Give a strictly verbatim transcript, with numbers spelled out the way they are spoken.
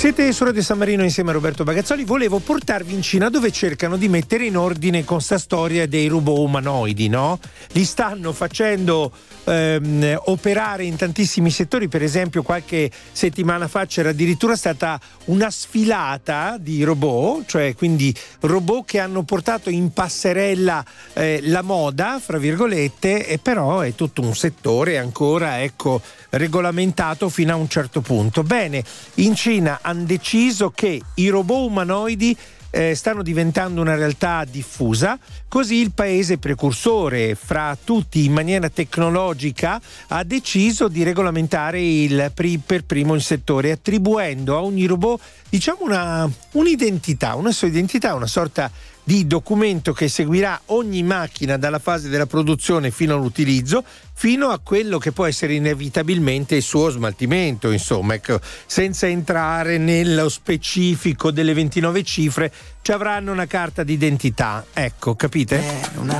Siete su Radio San Marino insieme a Roberto Bagazzoli. Volevo portarvi in Cina, dove cercano di mettere in ordine con sta storia dei robot umanoidi, no? Li stanno facendo ehm, operare in tantissimi settori. Per esempio qualche settimana fa c'era addirittura stata una sfilata di robot, cioè quindi robot che hanno portato in passerella eh, la moda, fra virgolette, e però è tutto un settore ancora, ecco, regolamentato fino a un certo punto. Bene, in Cina hanno deciso che i robot umanoidi eh, stanno diventando una realtà diffusa, così il paese precursore fra tutti in maniera tecnologica ha deciso di regolamentare il pri- per primo il settore, attribuendo a ogni robot, diciamo, una un'identità, una sua identità, una sorta di documento che seguirà ogni macchina dalla fase della produzione fino all'utilizzo, fino a quello che può essere inevitabilmente il suo smaltimento, insomma, ecco, senza entrare nello specifico delle ventinove cifre, ci avranno una carta d'identità, ecco, capite? Una